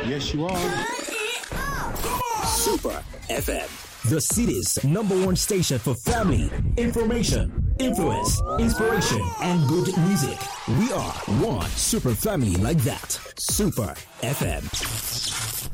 Yes, you are. Super FM, the city's #1 station for family, information, influence, inspiration, and good music. We are one super family like that. Super FM.